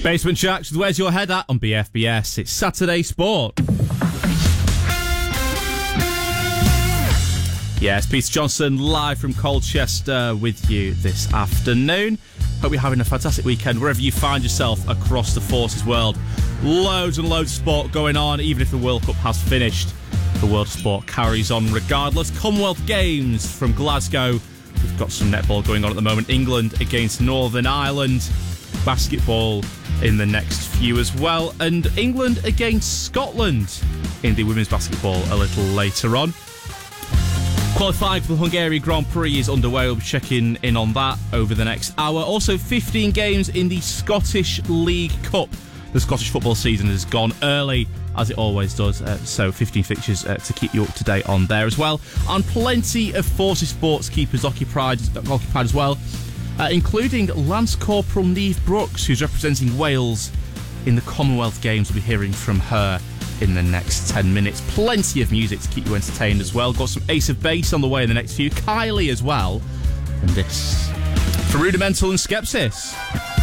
Basement Jacks with Where's Your Head At on BFBS. It's Saturday Sport. Yes, Peter Johnson live from Colchester with you this afternoon. Hope you're having a fantastic weekend wherever you find yourself across the Forces world. Loads and loads of sport going on, even if the World Cup has finished. The world of sport carries on regardless. Commonwealth Games from Glasgow. We've got some netball going on at the moment. England against Northern Ireland. Basketball in the next few as well. And England against Scotland in the women's basketball a little later on. Qualifying for the Hungary Grand Prix is underway. We'll be checking in on that over the next hour. Also, 15 games in the Scottish League Cup. The Scottish football season has gone early, as it always does. So 15 fixtures to keep you up to date on there as well. And plenty of Forces sports keepers occupied as well, including Lance Corporal Niamh Brooks, who's representing Wales in the Commonwealth Games. We'll be hearing from her in the next 10 minutes. Plenty of music to keep you entertained as well. Got some Ace of Base on the way in the next few. Kylie as well. And this for Rudimental and Skepsis.